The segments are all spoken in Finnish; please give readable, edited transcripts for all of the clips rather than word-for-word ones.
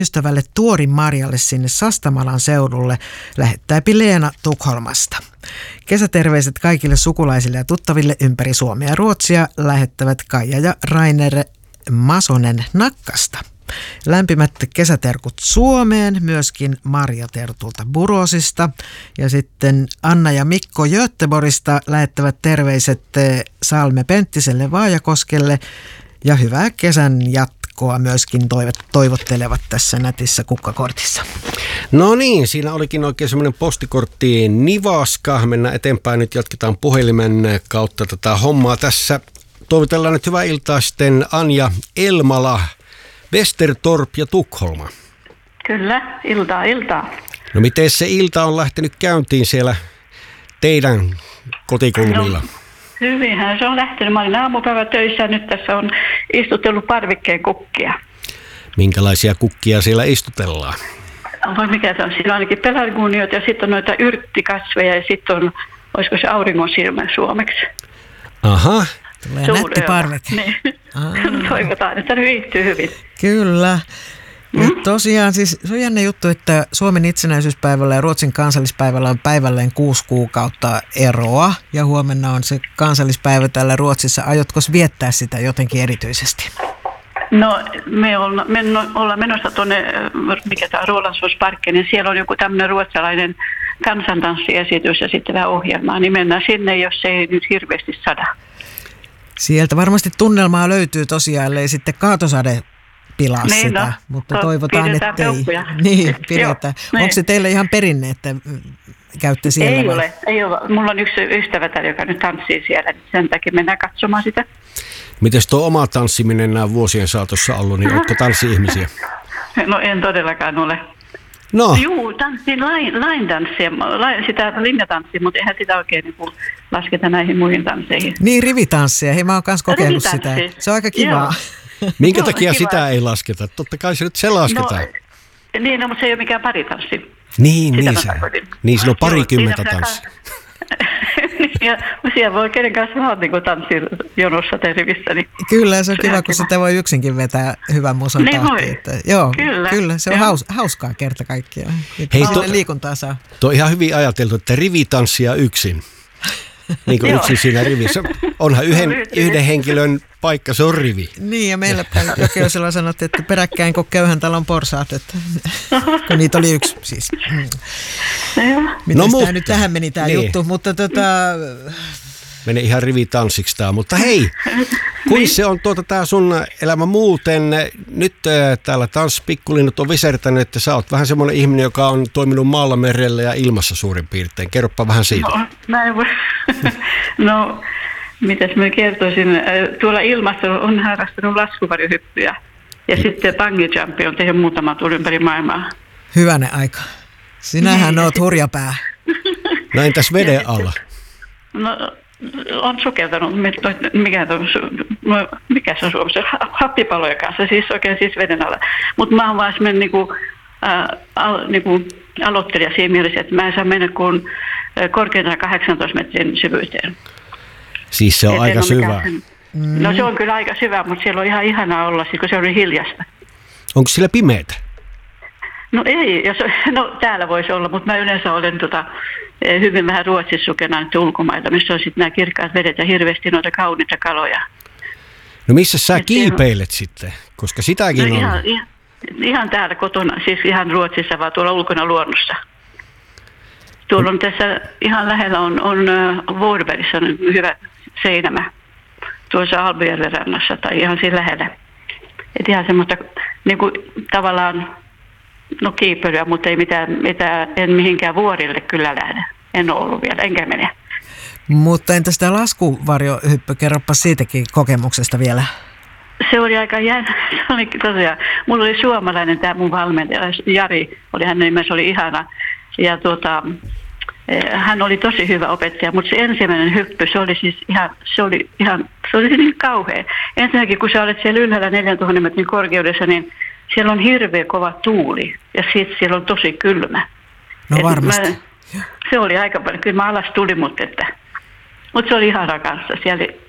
Ystävälle Tuori Marjalle sinne Sastamalan seudulle lähettääpi Leena Tukholmasta. Kesäterveiset kaikille sukulaisille ja tuttaville ympäri Suomea ja Ruotsia lähettävät Kaija ja Rainer Masonen Nakkasta. Lämpimät kesäterkut Suomeen, myöskin Marja Tertulta Burosista ja sitten Anna ja Mikko Göteborgista lähettävät terveiset Salme Penttiselle Vaajakoskelle ja hyvää kesän jatkoa myöskin toivottelevat tässä nätissä kukkakortissa. No niin, siinä olikin oikein semmoinen postikortti nivaska. Mennään eteenpäin, nyt jatketaan puhelimen kautta tätä hommaa. Tässä toivotellaan nyt hyvää iltaa sitten Anja Elmala, Westertorp ja Tukholma. Kyllä, iltaa. No miten se ilta on lähtenyt käyntiin siellä teidän kotikulmilla? No, hyvinhän se on lähtenyt. Mä olin aamupäivä töissä ja nyt tässä on istutellut parvikkeen kukkia. Minkälaisia kukkia siellä istutellaan? Vai mikä se on? Siinä on ainakin pelargoniot ja sitten on noita yrttikasveja ja sitten on, olisiko se auringon silmä suomeksi? Aha. Tulee nätti parveke. Niin. Toivotaan, että ne viihtyy hyvin. Kyllä. Ja tosiaan siis se on jännä juttu, että Suomen itsenäisyyspäivällä ja Ruotsin kansallispäivällä on päivälleen 6 kuukautta eroa. Ja huomenna on se kansallispäivä täällä Ruotsissa. Aiotko viettää sitä jotenkin erityisesti? No me ollaan menossa tuonne, mikä tämä Rålambshovsparken, niin siellä on joku tämmöinen ruotsalainen kansantanssiesitys ja sitten vähän ohjelmaa. Niin mennään sinne, jos ei nyt hirveästi sada. Sieltä varmasti tunnelmaa löytyy tosiaan, ellei sitten kaatosade pilaa niin, sitä, no, mutta toivotaan, että ei. Niin, pidetään. Onko se teille ihan perinne, että käytte siellä? Ei ole. Mulla on yksi ystävä, joka nyt tanssii siellä, niin sen takia mennään katsomaan sitä. Mites tuo oma tanssiminen nämä vuosien saatossa ollut, niin oletko tanssi-ihmisiä? No en todellakaan ole. No. Juu, tanssin line-tanssia, sitä linjatanssia, mutta eihän sitä oikein niin lasketa näihin muihin tansseihin. Niin, rivitanssia. Hei, mä oon kanssa kokeillut sitä. Se on aika kivaa. Minkä takia sitä ei lasketa? Totta kai se nyt se lasketaan. No, mutta se ei ole mikään paritanssi. Niin se on parikymmentä tanssia. Ja siellä voi kenen kanssa vaan niin tanssia jonossa tai rivissä. Niin kyllä, se on kiva, kun sitä voi yksinkin vetää hyvän musan tahtiin. Joo, kyllä, se on hauskaa kerta kaikkiaan. Hei, liikuntaa saa. Tuo on ihan hyvin ajateltu, että rivitanssia yksin. Niin kuin yksin siinä rivissä. Onhan yhden henkilön paikka, se on rivi. Niin, ja meillä Jokioisella sanottiin, että peräkkäin kuin köyhän talon porsaat, että kun niitä oli yksi siis. Miten tämä nyt tähän meni tämä juttu, mutta menee ihan rivitanssiksi tämä, mutta hei, kuin se on tämä sun elämä muuten, nyt täällä Tanssipikkulinnut on visertänyt, että sä oot vähän semmoinen ihminen, joka on toiminut maalla, merellä ja ilmassa suurin piirtein. Kerropa vähän siitä. No, mitäs mä kertoisin, tuolla ilmassa on harrastanut laskuvarjohyppyjä ja sitten bungee jumpi on tehnyt muutama tuon ympäri maailmaa. Hyvänen aika. Sinähän oot hurjapää. No entäs veden alla? No, on sukeltanut, mikä se on Suomessa, happipalojen kanssa, siis oikein siis veden alla. Mutta mä oon vaan semmoinen aloittelija siinä mielessä, että mä en saa mennä kuin korkeintaan 18 metrin syvyyteen. Siis se on aika syvä. No se on kyllä aika syvä, mutta siellä on ihan ihanaa olla, kun se on niin hiljasta. Onko siellä pimeätä? No ei, no täällä voisi olla, mutta mä yleensä olen hyvin vähän Ruotsissa sukenaan ulkomailla, missä on sitten nämä kirkkaat vedet ja hirveästi noita kauniita kaloja. No missä sä kiipeilet sitten? Koska sitäkin on. Ihan täällä kotona, siis ihan Ruotsissa, vaan tuolla ulkona luonnossa. Tuolla on tässä ihan lähellä on Vårbergissa on hyvä Seinämä, tuossa Albujärven rannassa tai ihan siinä lähellä. Et ihan semmoista niin kuin tavallaan kiipeilyä, mutta ei mitään, en mihinkään vuorille kyllä lähde. En ole ollut vielä, enkä mene. Mutta entäs tämä laskuvarjohyppy, kerropa siitäkin kokemuksesta vielä. Se oli aika jännä. Se oli tosiaan. Mulla oli suomalainen tämä mun valmentaja, Jari, oli hänen nimensä, oli ihana. Ja hän oli tosi hyvä opettaja, mutta se ensimmäinen hyppy, se oli niin kauhea. Ensinnäkin, kun sä olet siellä ylhäällä 4000 metrin korkeudessa, niin siellä on hirveän kova tuuli ja sitten siellä on tosi kylmä. No varmasti. Se oli aika paljon. Kyllä mä alas tulin, mutta se oli ihana kanssa. Siellä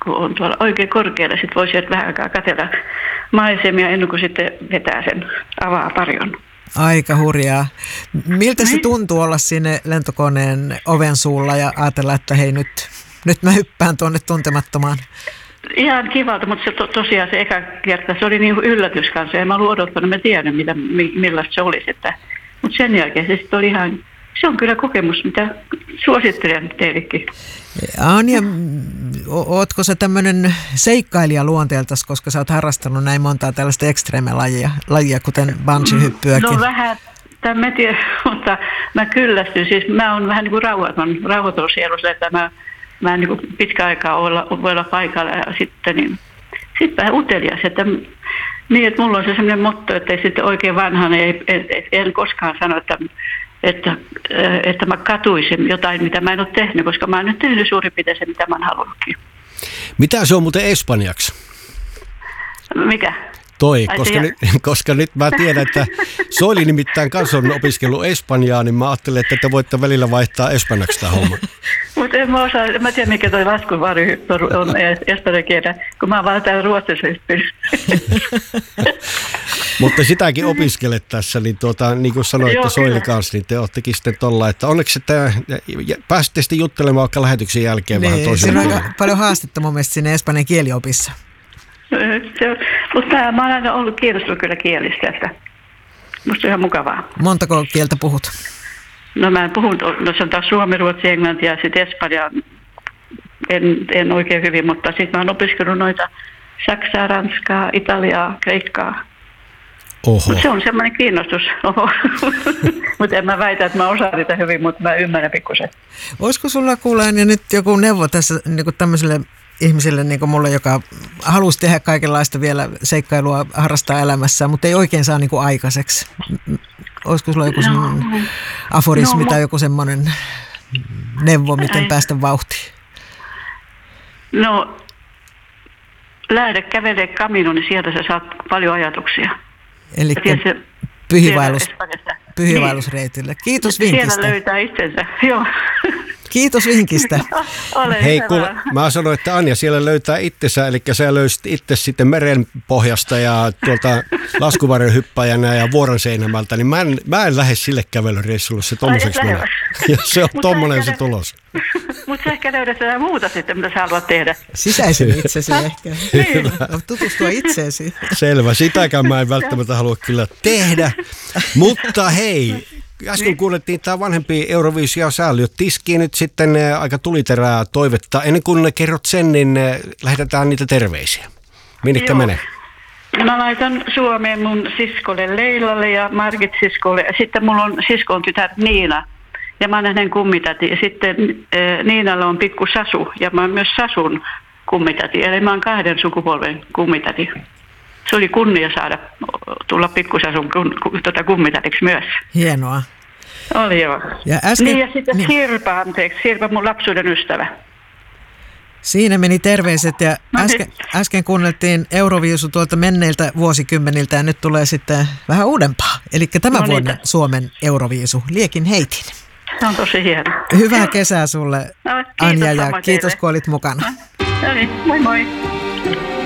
kun on tuolla oikein korkealla. Sitten voi sieltä vähän aikaa katsella maisemia ennen kuin sitten vetää sen avaa parion. Aika hurjaa. Miltä se tuntuu olla sinne lentokoneen oven suulla ja ajatella, että hei nyt mä hyppään tuonne tuntemattomaan? Ihan kivalta, mutta se tosiaan se eka kerta, se oli niin kuin yllätys kanssa. En mä ollut odottanut, mä tiedän millaista se olisi. Mutta sen jälkeen se sitten oli ihan, se on kyllä kokemus, mitä suosittelen teillekin. Anja, ootko sä tämmöinen seikkailija luonteeltasi, koska sä oot harrastanut näin montaa tällaista ekstreeme-lajia, kuten bungee-hyppyäkin? No vähän, mä tiedän, mutta mä kyllästyn. Siis mä oon vähän niin kuin rauhaton sielussa, että mä en niin kuin pitkä aikaa voi olla paikalla ja sitten vähän utelias. Että mulla on se sellainen motto, että ei sitten oikein vanhana, en koskaan sano, että mä katuisin jotain, mitä mä en ole tehnyt, koska mä oon nyt tehnyt suurin piirtein se, mitä mä oon halunnutkin. Mitä se on muuten espanjaksi? Mikä? Koska nyt mä tiedän, että Soili nimittäin kanssa on opiskellut espanjaa, niin mä ajattelin, että te voitte välillä vaihtaa espanjaksi tämä homma. Mutta en mä osaa, mä tiedän mikä toi laskuvarjo on espanjan kielä, kun mä oon vaan täällä Ruotsissa hyppynyt. Mutta sitäkin opiskelet tässä, niin kuin sanoitte Soili kanssa, niin te oottekin sitten tuolla, että onneksi että pääsitte sitten juttelemaan vaikka lähetyksen jälkeen vähän toisella. Siinä on aika paljon haastetta mun mielestä sinne espanjan kieliopissa. Mutta mä oon aina ollut kiinnostunut kyllä kielistä, että musta on ihan mukavaa. Montako kieltä puhut? No mä puhun, se on taas suomi, ruotsi, englanti ja sitten espanjaa en oikein hyvin, mutta sitten mä oon opiskellut noita saksaa, ranskaa, italiaa, kreikkaa. Oho. Se on semmoinen kiinnostus. Mutta en mä väitä, että mä osaan niitä hyvin, mutta mä ymmärrän pikkusen. Olisiko sulla kuuleen ja nyt joku neuvo tässä niin kuin tämmöiselle ihmiselle niin kuin mulle, joka halusi tehdä kaikenlaista vielä seikkailua, harrastaa elämässään, mutta ei oikein saa niin kuin aikaiseksi? Olisiko sulla joku semmoinen aforismi tai joku semmoinen neuvo, miten päästä vauhtiin? No, lähde kävelee Caminoon, niin sieltä sä saat paljon ajatuksia. Eli pyhiinvaellusreitille. Kiitos vinkistä. Siellä löytää itsensä, joo. Kiitos vinkistä. Hei, mä sanoin, että Anja siellä löytää itsensä, eli sä löysit itse sitten meren pohjasta ja tuolta laskuvarjon hyppäjänä ja Vuorenseinämältä, niin mä en lähde sille kävelyreissulle, se tommoseksi menee. Ja se on tommonen se tulos. Mutta sä ehkä löydät jotain muuta sitten, mitä sä haluat tehdä. Sisäisen itsesi ehkä. Tutustua itseesi. Selvä, sitäkään mä en välttämättä halua kyllä tehdä. Mutta hei, äsken kuulettiin tämä vanhempi Euroviisia sääli. Tiskii nyt sitten aika tuliterää toivetta. Ennen kuin kerrot sen, niin lähetetään niitä terveisiä. Minnekä menee? Mä laitan Suomeen mun siskolle Leilalle ja Margit siskolle. Sitten mulla on siskon tytär Niina. Ja mä oon hänen kummitäti. Ja sitten Niinalla on pikku Sasu. Ja mä oon myös Sasun kummitäti. Eli mä oon 2 sukupolven kummitäti. Se oli kunnia saada tulla pikkusasun kummitätiksi myös. Hienoa. Oli joo. Ja sitten Sirpa, mun lapsuuden ystävä. Siinä meni terveiset ja äsken kuunneltiin Euroviisu tuolta menneiltä vuosikymmeniltä ja nyt tulee sitten vähän uudempaa. Eli tämän vuoden Suomen Euroviisu, Liekin heitin. Se on tosi hieno. Hyvää kesää sulle, Anja, ja kiitos kun olit mukana. No niin, moi moi.